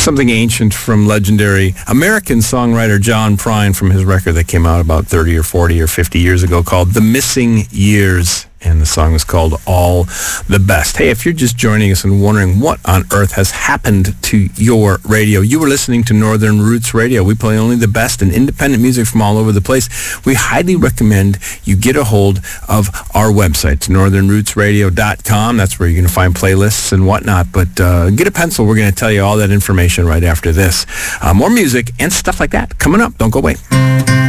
something ancient from legendary American songwriter John Prine from his record that came out about 30 or 40 or 50 years ago called The Missing Years. And the song is called All the Best. Hey, if you're just joining us and wondering what on earth has happened to your radio, you were listening to Northern Roots Radio. We play only the best and independent music from all over the place. We highly recommend you get a hold of our website, northernrootsradio.com. That's where you're going to find playlists and whatnot. But get a pencil. We're going to tell you all that information right after this. More music and stuff like that coming up. Don't go away.